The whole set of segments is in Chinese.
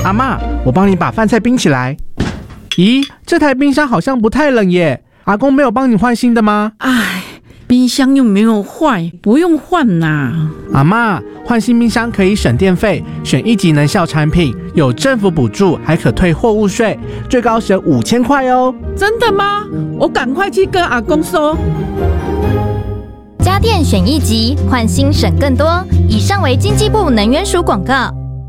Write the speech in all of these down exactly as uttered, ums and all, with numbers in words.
阿嬷，我帮你把饭菜冰起来。咦，这台冰箱好像不太冷耶，阿公没有帮你换新的吗？ 唉，冰箱又没有坏，不用换啦。 阿嬷，换新冰箱可以省电费，选一级能效产品，有政府补助，还可退货物税，最高省五千块哦。 真的吗？我赶快去跟阿公说。 家电选一级，换新省更多。以上为经济部能源署广告。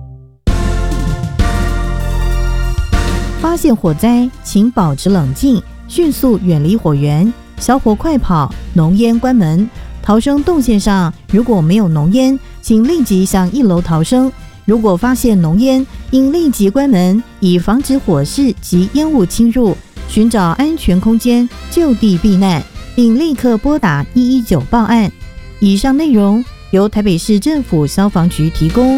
发现火灾，请保持冷静，迅速远离火源，小火快跑，浓烟关门。逃生动线上如果没有浓烟，请立即向一楼逃生。如果发现浓烟，应立即关门，以防止火势及烟雾侵入，寻找安全空间就地避难，并立刻拨打一一九报案。以上内容由台北市政府消防局提供。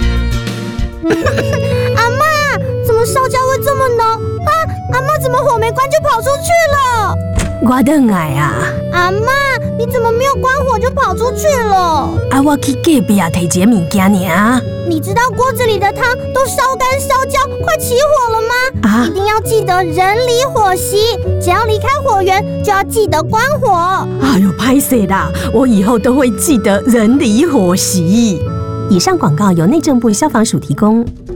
阿嬷，怎么烧焦味这么浓啊？阿嬷怎么火没关就跑出去了？ 我倒来啊！ 阿嬷，你怎么没有关火就跑出去了？ 啊，我去隔壁啊，摕一个物件尔。 你知道锅子里的汤都烧干烧焦，快起火了吗？ 啊！ 一定要记得人离火熄，只要离开火源就要记得关火。 哎呦，拍谁啦！我以后都会记得人离火熄。以上广告由内政部消防署提供。